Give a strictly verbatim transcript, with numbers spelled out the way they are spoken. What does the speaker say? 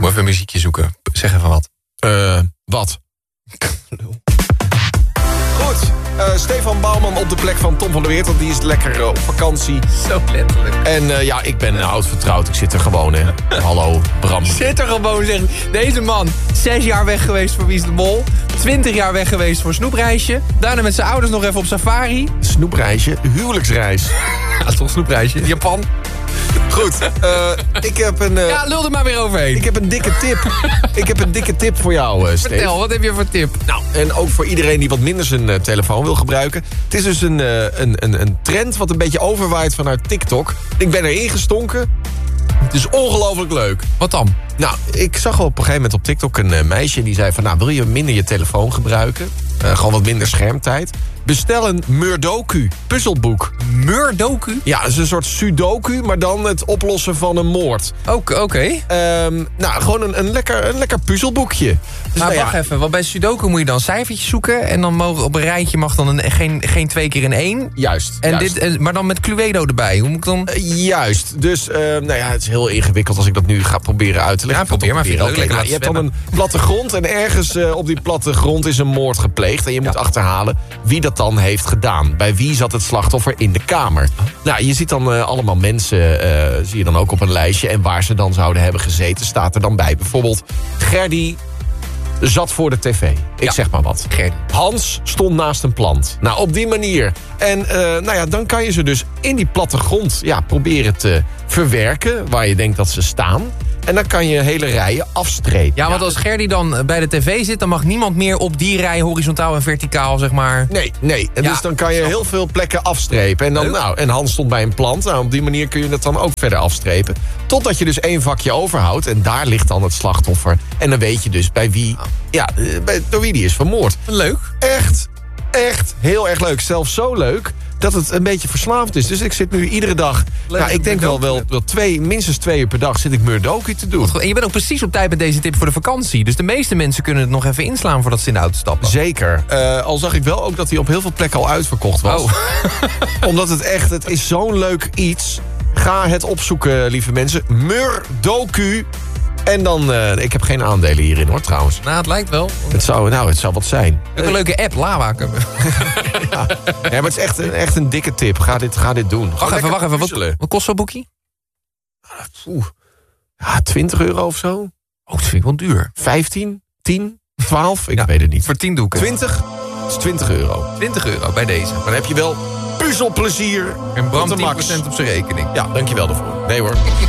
even een muziekje zoeken. Zeg even wat. Uh, wat? Goed, uh, Stefan Bouwman op de plek van Tom van der Weert, want die is lekker uh, op vakantie. Zo letterlijk. En uh, ja, ik ben uh, oud vertrouwd. Ik zit er gewoon, hè. Hallo, Bram. Zit er gewoon, zeg. Deze man, zes jaar weg geweest voor Wie is de Mol. Twintig jaar weg geweest voor snoepreisje. Daarna met zijn ouders nog even op safari. Snoepreisje, huwelijksreis. Ja, toch snoepreisje. Japan. Goed, uh, ik heb een... Uh, ja, lul er maar weer overheen. Ik heb een dikke tip. ik heb een dikke tip voor jou, uh, Steve. Vertel, wat heb je voor tip? Nou, en ook voor iedereen die wat minder zijn uh, telefoon wil gebruiken. Het is dus een, uh, een, een, een trend wat een beetje overwaait vanuit TikTok. Ik ben erin gestonken. Het is ongelooflijk leuk. Wat dan? Nou, ik zag op een gegeven moment op TikTok een uh, meisje die zei van... nou, wil je minder je telefoon gebruiken? Uh, gewoon wat minder schermtijd. Bestel een Murdoku puzzelboek. Murdoku? Ja, het is een soort sudoku, maar dan het oplossen van een moord. Oké. Okay. Um, nou, gewoon een, een, lekker, een lekker puzzelboekje. Dus maar nou wacht ja. even, want bij sudoku moet je dan cijfertjes zoeken... en dan mogen op een rijtje mag dan een, geen, geen twee keer in één. Juist. En juist. Dit, maar dan met Cluedo erbij. Hoe moet ik dan... Uh, juist. Dus, uh, nou ja, het is heel ingewikkeld als ik dat nu ga proberen uit te leggen. Ja, probeer maar. Oké, okay, nou, je hebt dan een plattegrond en ergens uh, op die plattegrond is een moord gepleegd. En je moet ja. achterhalen wie dat dan heeft gedaan. Bij wie zat het slachtoffer in de kamer? Oh. Nou, je ziet dan uh, allemaal mensen, uh, zie je dan ook op een lijstje. En waar ze dan zouden hebben gezeten, staat er dan bij. Bijvoorbeeld, Gerdy zat voor de tv. Ik ja. zeg maar wat. Gerdy. Hans stond naast een plant. Nou, op die manier. En uh, nou ja, dan kan je ze dus in die plattegrond ja, proberen te verwerken. Waar je denkt dat ze staan. En dan kan je hele rijen afstrepen. Ja, want als Gerdy dan bij de tv zit... dan mag niemand meer op die rij horizontaal en verticaal, zeg maar... Nee, nee. En ja, dus dan kan je heel veel plekken afstrepen. En, dan, nou, en Hans stond bij een plant. Nou, op die manier kun je dat dan ook verder afstrepen. Totdat je dus één vakje overhoudt. En daar ligt dan het slachtoffer. En dan weet je dus bij wie, ja, bij, door wie die is vermoord. Leuk. Echt, echt heel erg leuk. Zelfs zo leuk... dat het een beetje verslavend is. Dus ik zit nu iedere dag... Leuk, nou, ik denk wel, wel, wel twee, minstens twee uur per dag zit ik Murdoku te doen. En je bent ook precies op tijd met deze tip voor de vakantie. Dus de meeste mensen kunnen het nog even inslaan voordat ze in de auto stappen. Zeker. Uh, al zag ik wel ook dat hij op heel veel plekken al uitverkocht was. Oh. Omdat het echt, het is zo'n leuk iets. Ga het opzoeken, lieve mensen. Murdoku. En dan, uh, ik heb geen aandelen hierin hoor, trouwens. Nou, het lijkt wel. Het zou, nou, het zou wat zijn. Ook een leuke app, Lava. ja. ja, maar het is echt een, echt een dikke tip. Ga dit, ga dit doen. Wacht even, wacht even. Wat, wat kost zo'n boekje? Oeh. Ja, twintig euro of zo. Oh, dat vind ik wel duur. vijftien, tien, twaalf, ik ja, weet het niet. Voor tien doeken. twintig? Dat is twintig euro. twintig euro bij deze. Dan heb je wel puzzelplezier. En Bram tien procent op zijn rekening. Ja, dankjewel daarvoor. Nee hoor.